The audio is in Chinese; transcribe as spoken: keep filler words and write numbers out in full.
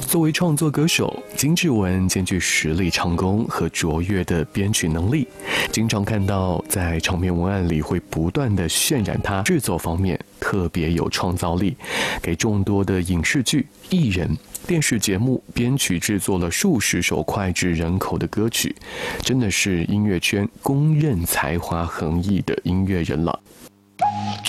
作为创作歌手，金志文兼具实力唱功和卓越的编曲能力，经常看到在唱片文案里会不断的渲染他制作方面特别有创造力，给众多的影视剧、艺人、电视节目编曲制作了数十首脍炙人口的歌曲，真的是音乐圈公认才华横溢的音乐人了。